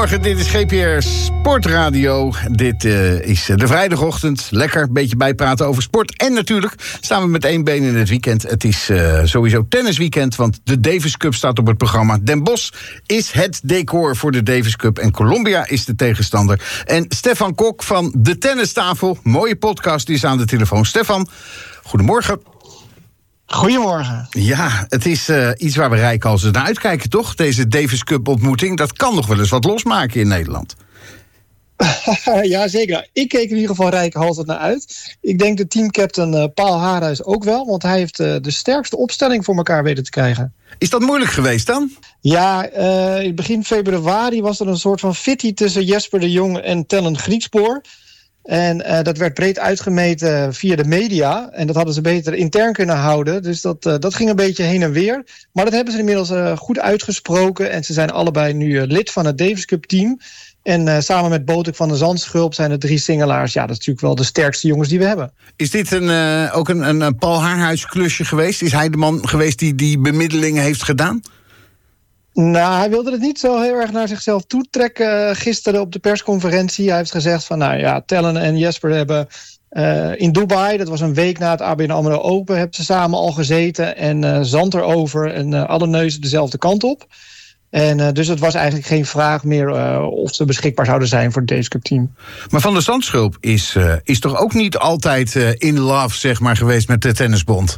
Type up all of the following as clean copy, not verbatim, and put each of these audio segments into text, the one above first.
Goedemorgen, dit is GPR Sportradio. Dit is de vrijdagochtend. Lekker, een beetje bijpraten over sport. En natuurlijk staan we met één been in het weekend. Het is sowieso tennisweekend, want de Davis Cup staat op het programma. Den Bosch is het decor voor de Davis Cup en Colombia is de tegenstander. En Stefan Kok van de Tennistafel, mooie podcast, is aan de telefoon. Stefan, goedemorgen. Goedemorgen. Ja, het is iets waar we reikhalzend naar uitkijken, toch? Deze Davis Cup ontmoeting, dat kan nog wel eens wat losmaken in Nederland. Ja, zeker. Ik keek in ieder geval reikhalzend naar uit. Ik denk de teamcaptain Paul Haarhuis ook wel, want hij heeft de sterkste opstelling voor elkaar weten te krijgen. Is dat moeilijk geweest dan? Ja, in begin februari was er een soort van fitty tussen Jesper de Jong en Tellen Griekspoor. En dat werd breed uitgemeten via de media. En dat hadden ze beter intern kunnen houden. Dus dat ging een beetje heen en weer. Maar dat hebben ze inmiddels goed uitgesproken. En ze zijn allebei nu lid van het Davis Cup team. En samen met Botik van de Zandschulp zijn het 3 singelaars. Ja, dat is natuurlijk wel de sterkste jongens die we hebben. Is dit ook een Paul Haarhuis klusje geweest? Is hij de man geweest die bemiddelingen heeft gedaan? Nou, hij wilde het niet zo heel erg naar zichzelf toetrekken gisteren op de persconferentie. Hij heeft gezegd van, nou ja, Tellen en Jesper hebben in Dubai, dat was een week na het ABN AMRO Open, hebben ze samen al gezeten en zand erover en alle neuzen dezelfde kant op. En dus het was eigenlijk geen vraag meer of ze beschikbaar zouden zijn voor het Davis Cup team. Maar Van der Zandschulp is toch ook niet altijd in love, zeg maar, geweest met de tennisbond?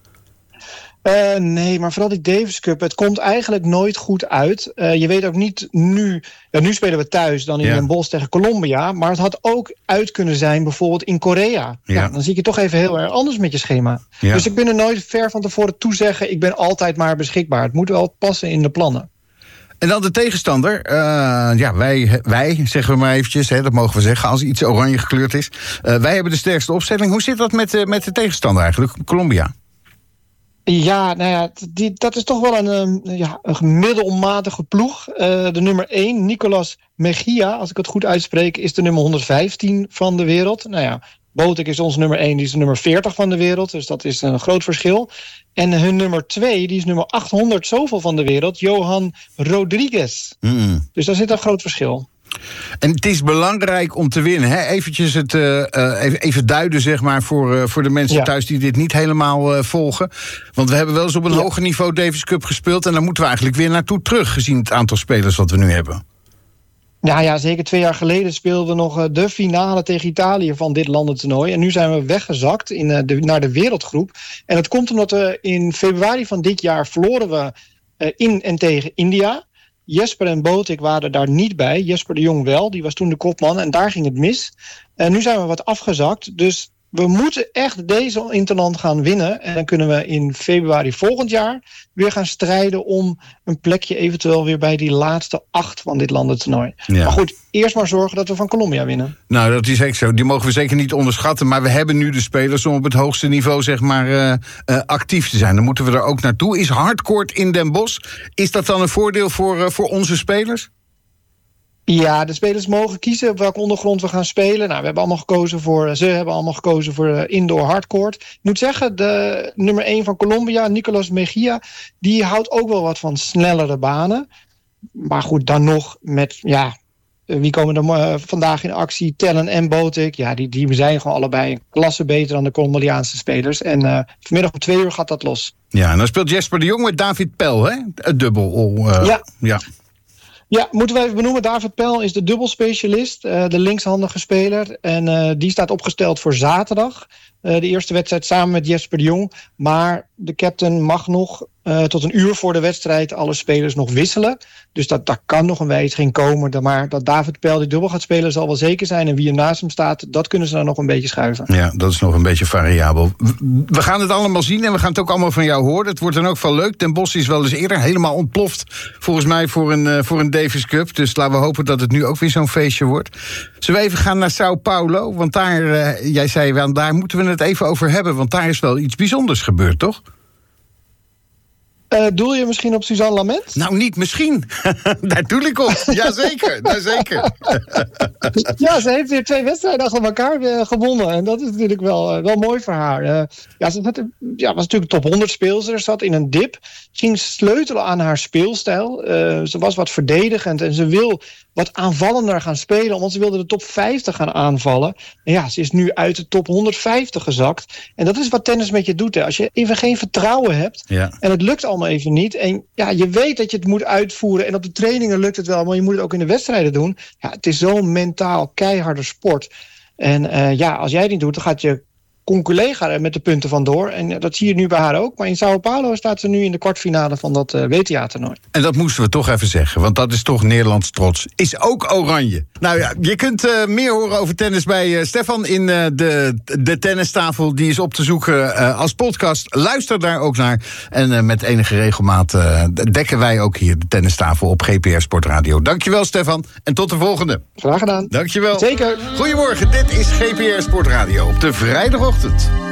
Nee, maar vooral die Davis Cup, het komt eigenlijk nooit goed uit. Je weet ook niet nu. Ja, nu spelen we thuis dan in Den Bosch tegen Colombia. Maar het had ook uit kunnen zijn bijvoorbeeld in Korea. Ja. Nou, dan zie ik je toch even heel erg anders met je schema. Ja. Dus ik ben er nooit ver van tevoren toezeggen. Ik ben altijd maar beschikbaar. Het moet wel passen in de plannen. En dan de tegenstander. Wij, zeggen we maar eventjes, dat mogen we zeggen, als iets oranje gekleurd is. Wij hebben de sterkste opstelling. Hoe zit dat met de tegenstander eigenlijk, Colombia? Ja, nou ja, dat is toch wel een middelmatige ploeg. De nummer 1, Nicolas Mejia, als ik het goed uitspreek, is de nummer 115 van de wereld. Nou ja, Botik is ons nummer 1, die is de nummer 40 van de wereld. Dus dat is een groot verschil. En hun nummer 2, die is nummer 800 zoveel van de wereld, Johan Rodriguez. Mm. Dus daar zit een groot verschil. En het is belangrijk om te winnen. Hè? Eventjes even duiden, zeg maar, voor de mensen thuis die dit niet helemaal volgen. Want we hebben wel eens op een hoger niveau Davis Cup gespeeld. En daar moeten we eigenlijk weer naartoe terug, gezien het aantal spelers wat we nu hebben. Nou ja, zeker 2 jaar geleden speelden we nog de finale tegen Italië van dit landentoernooi. En nu zijn we weggezakt naar de wereldgroep. En dat komt omdat we in februari van dit jaar verloren we in en tegen India. Jesper en Botik waren daar niet bij. Jesper de Jong wel, die was toen de kopman en daar ging het mis. En nu zijn we wat afgezakt, dus we moeten echt deze interland gaan winnen. En dan kunnen we in februari volgend jaar weer gaan strijden om een plekje eventueel weer bij die laatste 8 van dit landentoernooi. Ja. Maar goed, eerst maar zorgen dat we van Colombia winnen. Nou, dat is echt zo. Die mogen we zeker niet onderschatten. Maar we hebben nu de spelers om op het hoogste niveau, zeg maar, actief te zijn. Dan moeten we er ook naartoe. Is hardcourt in Den Bosch, is dat dan een voordeel voor onze spelers? Ja, de spelers mogen kiezen op welke ondergrond we gaan spelen. Nou, ze hebben allemaal gekozen voor indoor hardcourt. Ik moet zeggen, de nummer 1 van Colombia, Nicolas Mejia, die houdt ook wel wat van snellere banen. Maar goed, dan nog met, wie komen er vandaag in actie? Tellen en Botik. Ja, die zijn gewoon allebei een klasse beter dan de Colombiaanse spelers. En vanmiddag om 2 uur gaat dat los. Ja, en dan speelt Jesper de Jong met David Pel, hè? Het dubbel. Ja. Ja, moeten we even benoemen. David Pel is de dubbelspecialist, de linkshandige speler. En die staat opgesteld voor zaterdag. De eerste wedstrijd samen met Jesper de Jong. Maar de captain mag nog tot een uur voor de wedstrijd alle spelers nog wisselen. Dus daar kan nog een wijziging komen. Maar dat David Pel die dubbel gaat spelen zal wel zeker zijn. En wie er naast hem staat, dat kunnen ze dan nog een beetje schuiven. Ja, dat is nog een beetje variabel. We gaan het allemaal zien en we gaan het ook allemaal van jou horen. Het wordt dan ook wel leuk. Den Bosch is wel eens eerder helemaal ontploft, volgens mij, voor een Davis Cup. Dus laten we hopen dat het nu ook weer zo'n feestje wordt. Zullen we even gaan naar Sao Paulo? Want daar, jij zei, daar moeten we het even over hebben. Want daar is wel iets bijzonders gebeurd, toch? Doel je misschien op Suzanne Lament? Nou, niet misschien. Daar doe ik op. Jazeker, zeker. Ja, ze heeft weer 2 wedstrijden achter elkaar gewonnen. En dat is natuurlijk wel mooi voor haar. Ze was natuurlijk top 100 speelster. Ze zat in een dip. Ging sleutelen aan haar speelstijl. Ze was wat verdedigend. En ze wil wat aanvallender gaan spelen. Want ze wilde de top 50 gaan aanvallen. En ja, ze is nu uit de top 150 gezakt. En dat is wat tennis met je doet. Hè. Als je even geen vertrouwen hebt. Ja. En het lukt allemaal even niet. En ja, je weet dat je het moet uitvoeren. En op de trainingen lukt het wel. Maar je moet het ook in de wedstrijden doen. Ja, het is zo'n mentaal keiharde sport. En als jij het niet doet, dan gaat je collega er met de punten vandoor. En dat zie je nu bij haar ook. Maar in Sao Paulo staat ze nu in de kwartfinale van dat WTA-toernooi. En dat moesten we toch even zeggen. Want dat is toch Nederlands trots. Is ook oranje. Nou ja, je kunt meer horen over tennis bij Stefan in de tennistafel. Die is op te zoeken als podcast. Luister daar ook naar. En met enige regelmaat dekken wij ook hier de tennistafel op GPR Sportradio. Dankjewel, Stefan. En tot de volgende. Graag gedaan. Dankjewel. Zeker. Goedemorgen, dit is GPR Sportradio op de vrijdagochtend.